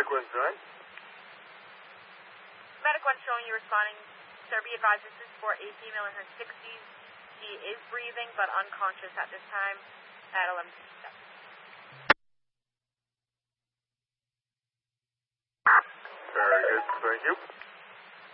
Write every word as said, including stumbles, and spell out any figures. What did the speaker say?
Medical inside. Medical one showing you responding. Sir, be advised this is for a female in her sixties. She is breathing but unconscious at this time at eleven fifty-seven. Very good. Thank you.